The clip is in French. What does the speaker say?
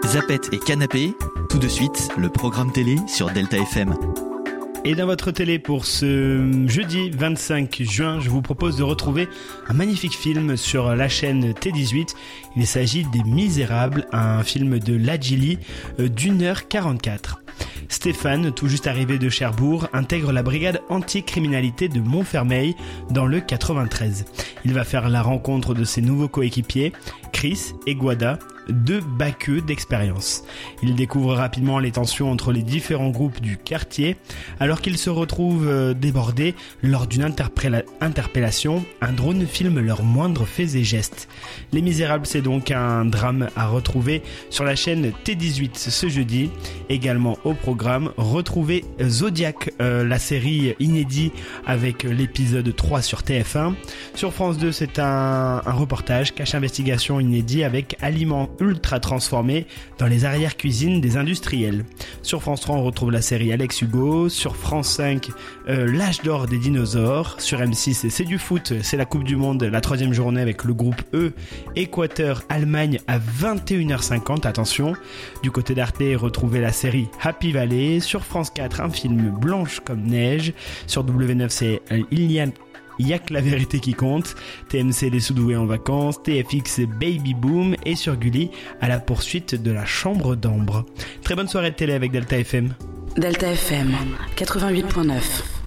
Zapette et Canapé, tout de suite, le programme télé sur Delta FM. Et dans votre télé pour ce jeudi 25 juin, je vous propose de retrouver un magnifique film sur la chaîne T18. Il s'agit des Misérables, un film de Ladjili d'1h44. Stéphane, tout juste arrivé de Cherbourg, intègre la brigade anti-criminalité de Montfermeil dans le 93. Il va faire la rencontre de ses nouveaux coéquipiers, Chris et Guada, deux baqueux d'expérience. Il découvre rapidement les tensions entre les différents groupes du quartier. Alors qu'ils se retrouvent débordés lors d'une interpellation, un drone filme leurs moindres faits et gestes. Les Misérables, c'est donc un drame à retrouver sur la chaîne T18 ce jeudi. Également au programme, retrouvez Zodiac, la série inédite avec l'épisode 3 sur TF1. Sur France 2, c'est un reportage Cache Investigation inédit avec aliments ultra transformés dans les arrière-cuisines des industriels. Sur France 3, on retrouve la série Alex Hugo. Sur France 5, l'âge d'or des dinosaures. Sur M6, c'est du foot, c'est la Coupe du Monde, la 3e journée avec le groupe E, Équateur-Allemagne à 21h50, attention. Du côté d'Arte, retrouvez la série Happy Valley. Sur France 4, un film Blanche comme neige. Sur W9, c'est Il y a que la vérité qui compte. TMC, les Sous-doués en vacances. TFX, Baby Boom. Et sur Gulli, à la poursuite de la chambre d'ambre. Très bonne soirée de télé avec Delta FM. Delta FM 88.9.